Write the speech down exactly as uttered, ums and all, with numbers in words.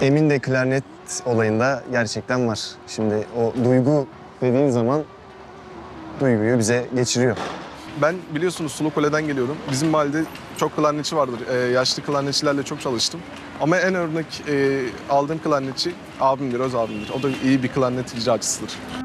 Emin de klarnet olayında gerçekten var. Şimdi o duygu dediğin zaman duyguyu bize geçiriyor. Ben biliyorsunuz Sulu Kule'den geliyorum. Bizim mahallede çok klarnetçi vardır. Ee, yaşlı klarnetçilerle çok çalıştım. Ama en örnek e, aldığım klarnetçi abimdir, öz abimdir. O da iyi bir klarnet icracısıdır.